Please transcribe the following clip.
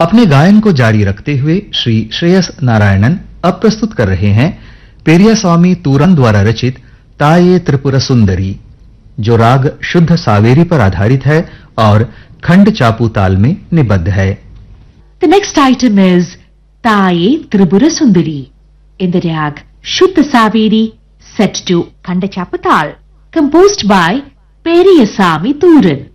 अपने गायन को जारी रखते हुए श्री श्रेयस नारायणन अब प्रस्तुत कर रहे हैं पेरियास्वामी तूरन द्वारा रचित ताये त्रिपुर सुंदरी, जो राग शुद्ध सावेरी पर आधारित है और खंड चापू ताल में निबद्ध है। The next item is Taye Tripura Sundari in the rag Shuddha Saveri set to Kanda Chapatal, composed by Periyasamy Tooran.